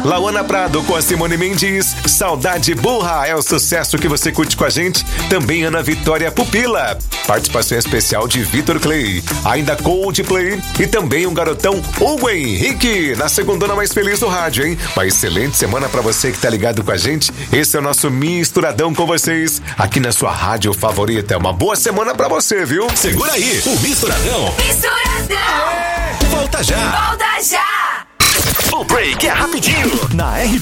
Lauana Prado com a Simone Mendes. Saudade Burra é o sucesso que você curte com a gente. Também Ana Vitória Pupila. Participação especial de Vitor Clay. Ainda Coldplay. E também um garotão Hugo Henrique. Na segundona mais feliz do rádio, hein? Uma excelente semana pra você que tá ligado com a gente. Esse é o nosso Misturadão com vocês. Aqui na sua rádio favorita. Uma boa semana pra você, viu? Segura aí, o Misturadão. Misturadão. Volta já. Volta já. O break é rapidinho. Na RB